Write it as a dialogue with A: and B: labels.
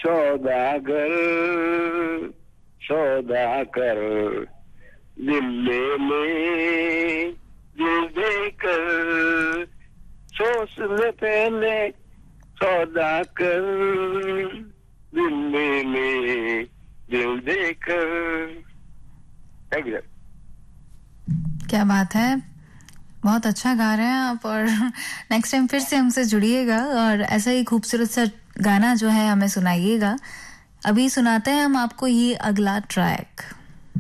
A: सौदागर सौदाकर दिल ले ले दिल देकर सोच ले पहले सौदाकर दिल ले ले दिल देकर। Thank you.
B: क्या बात है, बहुत अच्छा गा रहे हैं आप। और नेक्स्ट टाइम फिर से हमसे जुड़िएगा और ऐसा ही खूबसूरत सा गाना जो है हमें सुनाइएगा। अभी सुनाते हैं हम आपको ये अगला ट्रैक।